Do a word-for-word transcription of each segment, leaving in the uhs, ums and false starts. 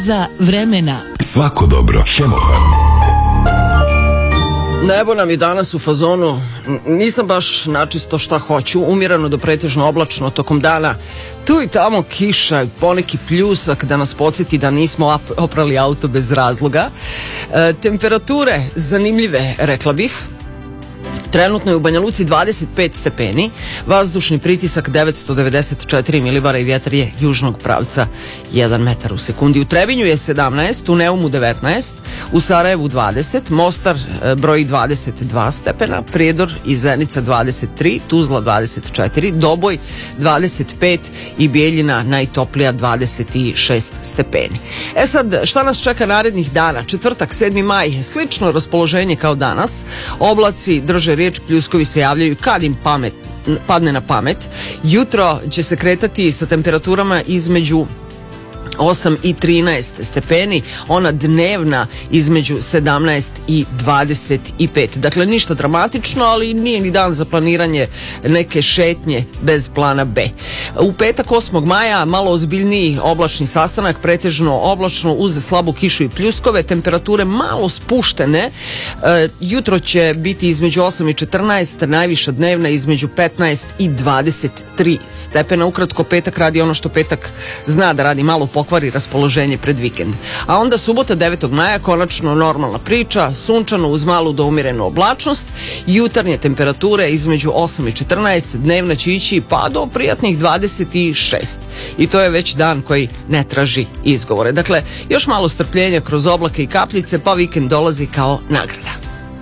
za vremena. Svako dobro. Hemofarm. Nebo nam je danas u fazonu, nisam baš načisto šta hoću, umirano do pretežno oblačno tokom dana, tu i tamo kiša, poneki pljusak da nas podsjeti da nismo oprali auto bez razloga. E, temperature zanimljive, rekla bih. Trenutno je u Banja Luci dvadeset pet stepeni, vazdušni pritisak devetsto devedeset četiri milibara i vjetar je južnog pravca jedan metar u sekundi. U Trebinju je sedamnaest, u Neumu devetnaest, u Sarajevu dvadeset, Mostar broji dvadeset dva stepena, Prijedor i Zenica dvadeset tri, Tuzla dvadeset četiri, Doboj dvadeset pet i Bijeljina najtoplija dvadeset šest stepeni. E sad, šta nas čeka narednih dana? Četvrtak, sedmi maj, slično raspoloženje kao danas, oblaci drže riječ, pljuskovi se javljaju kad im pamet, padne na pamet. Jutro će se kretati sa temperaturama između osam i trinaest stepeni, ona dnevna između sedamnaest i dvadeset pet. Dakle, ništa dramatično, ali nije ni dan za planiranje neke šetnje bez plana B. U petak osmog maja malo ozbiljniji oblačni sastanak, pretežno oblačno uz slabu kišu i pljuskove, temperature malo spuštene. E, jutro će biti između osam i četrnaest, najviša dnevna između petnaest i dvadeset tri stepena. Ukratko, petak radi ono što petak zna da radi, malo pokvari raspoloženje pred vikend. A onda subota devetog maja, konačno normalna priča, sunčano uz malu do umjerenu oblačnost, jutarnje temperature između osam i četrnaest, dnevna će ići pa do prijatnih dvadeset šest. I to je već dan koji ne traži izgovore. Dakle, još malo strpljenja kroz oblake i kapljice, pa vikend dolazi kao nagrada.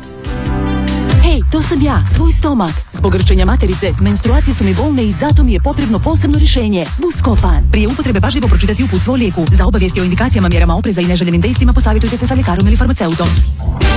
Hej, to sam ja, tvoj stomak. Zbog grčenja materice, menstruacije su mi bolne i zato mi je potrebno posebno rješenje. Buscopan. Prije upotrebe pažljivo pročitati uputstvo o lijeku. Za obavijesti o indikacijama, mjerama opreza i neželjenim dejstvima posavjetujte se sa ljekarom ili farmaceutom.